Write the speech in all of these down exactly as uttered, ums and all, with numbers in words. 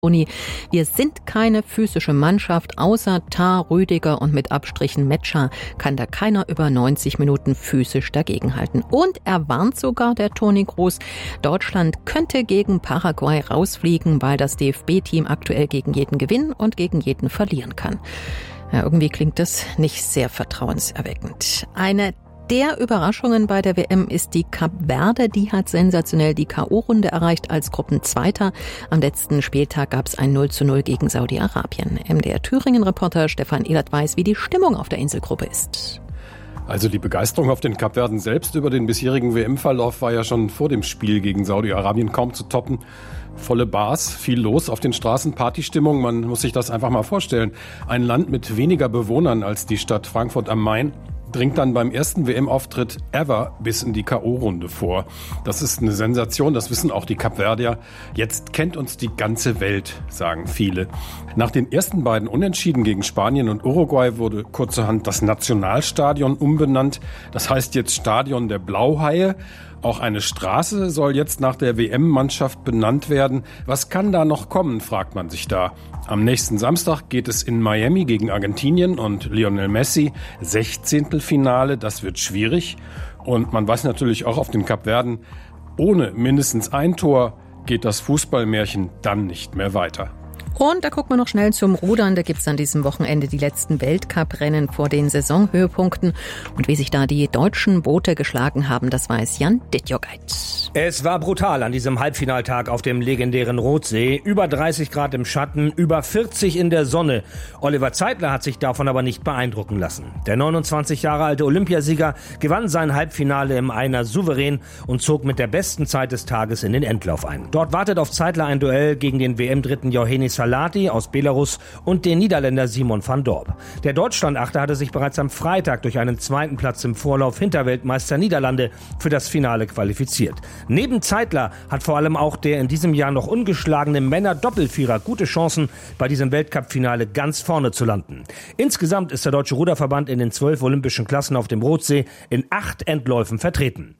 Uni. Wir sind keine physische Mannschaft, außer Tah, Rüdiger und mit Abstrichen Metscher kann da keiner über neunzig Minuten physisch dagegenhalten. Und er warnt sogar, der Toni Kroos, Deutschland könnte gegen Paraguay rausfliegen, weil das D F B-Team aktuell gegen jeden gewinnen und gegen jeden verlieren kann. Ja, irgendwie klingt das nicht sehr vertrauenserweckend. Eine der Überraschungen bei der W M ist die Kap Verde. Die hat sensationell die K O-Runde erreicht als Gruppenzweiter. Am letzten Spieltag gab es ein null zu null gegen Saudi-Arabien. M D R Thüringen-Reporter Stefan Ehlert weiß, wie die Stimmung auf der Inselgruppe ist. Also die Begeisterung auf den Kapverden selbst über den bisherigen W M-Verlauf war ja schon vor dem Spiel gegen Saudi-Arabien kaum zu toppen. Volle Bars, viel los auf den Straßen, Partystimmung, man muss sich das einfach mal vorstellen. Ein Land mit weniger Bewohnern als die Stadt Frankfurt am Main dringt dann beim ersten W M-Auftritt ever bis in die K O-Runde vor. Das ist eine Sensation, das wissen auch die Kapverdier. Jetzt kennt uns die ganze Welt, sagen viele. Nach den ersten beiden Unentschieden gegen Spanien und Uruguay wurde kurzerhand das Nationalstadion umbenannt. Das heißt jetzt Stadion der Blauhaie. Auch eine Straße soll jetzt nach der W M-Mannschaft benannt werden. Was kann da noch kommen, fragt man sich da. Am nächsten Samstag geht es in Miami gegen Argentinien und Lionel Messi. Sechzehntelfinale, das wird schwierig. Und man weiß natürlich auch auf den Kapverden, ohne mindestens ein Tor geht das Fußballmärchen dann nicht mehr weiter. Und da gucken wir noch schnell zum Rudern. Da gibt's an diesem Wochenende die letzten Weltcuprennen vor den Saisonhöhepunkten. Und wie sich da die deutschen Boote geschlagen haben, das weiß Jan Dittjogeit. Es war brutal an diesem Halbfinaltag auf dem legendären Rothsee. Über dreißig Grad im Schatten, über vierzig in der Sonne. Oliver Zeitler hat sich davon aber nicht beeindrucken lassen. Der neunundzwanzig Jahre alte Olympiasieger gewann sein Halbfinale im Einer souverän und zog mit der besten Zeit des Tages in den Endlauf ein. Dort wartet auf Zeitler ein Duell gegen den W M-Dritten Johannes Salati aus Belarus und den Niederländer Simon van Dorp. Der Deutschlandachter hatte sich bereits am Freitag durch einen zweiten Platz im Vorlauf hinter Weltmeister Niederlande für das Finale qualifiziert. Neben Zeitler hat vor allem auch der in diesem Jahr noch ungeschlagene Männer-Doppelvierer gute Chancen, bei diesem Weltcup-Finale ganz vorne zu landen. Insgesamt ist der Deutsche Ruderverband in den zwölf olympischen Klassen auf dem Rothsee in acht Endläufen vertreten.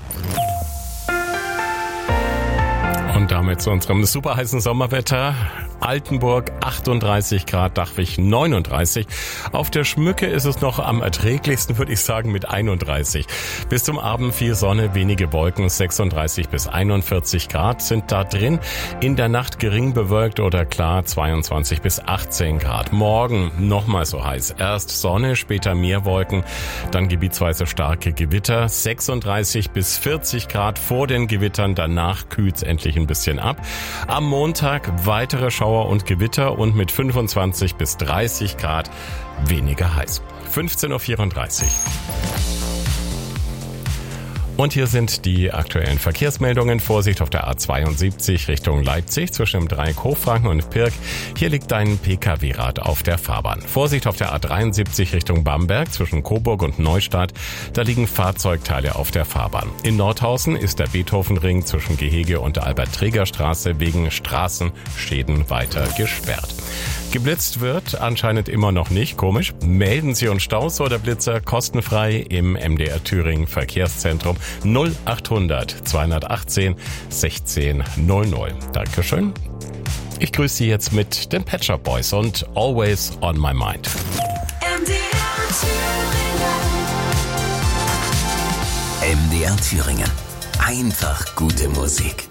Und damit zu unserem super heißen Sommerwetter. Altenburg achtunddreißig Grad, Dachwig neununddreißig. Auf der Schmücke ist es noch am erträglichsten, würde ich sagen, mit einunddreißig. Bis zum Abend viel Sonne, wenige Wolken, sechsunddreißig bis einundvierzig Grad sind da drin. In der Nacht gering bewölkt oder klar, zweiundzwanzig bis achtzehn Grad. Morgen nochmal so heiß. Erst Sonne, später mehr Wolken, dann gebietsweise starke Gewitter. sechsunddreißig bis vierzig Grad vor den Gewittern, danach kühlt's endlich ein bisschen ab. Am Montag weitere Schauer und Gewitter und mit fünfundzwanzig bis dreißig Grad weniger heiß. fünfzehn Uhr vierunddreißig. Und hier sind die aktuellen Verkehrsmeldungen. Vorsicht auf der A zweiundsiebzig Richtung Leipzig zwischen dem Dreieck Hochfranken und Pirk. Hier liegt ein P K W-Rad auf der Fahrbahn. Vorsicht auf der A dreiundsiebzig Richtung Bamberg zwischen Coburg und Neustadt. Da liegen Fahrzeugteile auf der Fahrbahn. In Nordhausen ist der Beethovenring zwischen Gehege und der Albert-Träger-Straße wegen Straßenschäden weiter gesperrt. Geblitzt wird anscheinend immer noch nicht. Komisch. Melden Sie uns Staus oder Blitzer kostenfrei im M D R Thüringen Verkehrszentrum null achthundert zweihundertachtzehn sechzehn null null. Dankeschön. Ich grüße Sie jetzt mit den Pet Shop Boys und Always on My Mind. M D R Thüringen. M D R Thüringen. Einfach gute Musik.